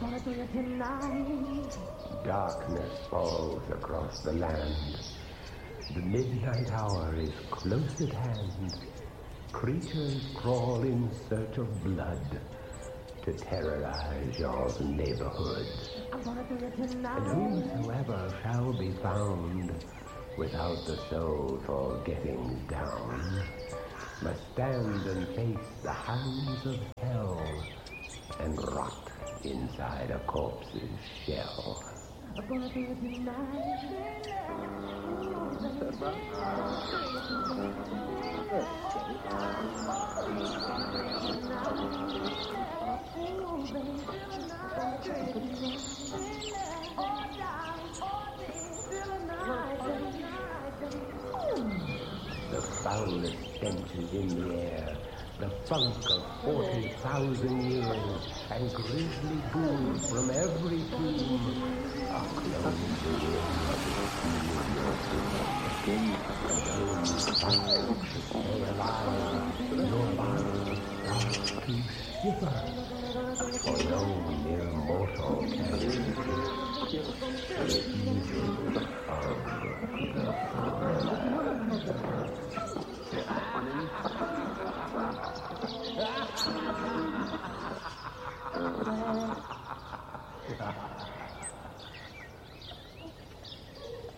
Darkness falls across the land. The midnight hour is close at hand. Creatures crawl in search of blood to terrorize your neighborhood. And whosoever shall be found without the soul for getting down must stand and face the hounds of hell and rot inside a corpse's shell. I'm gonna do it tonight. The foulest stench is in the air, the funk of 40,000 years, and grisly ghouls from every tomb are closing in of the stay alive, your body starts to shiver, for no mere mortal can